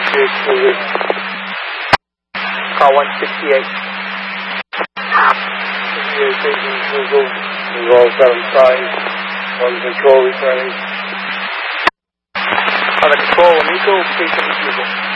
Car 168. Resolve 75. On control returning. On the control, Amico, please refusal.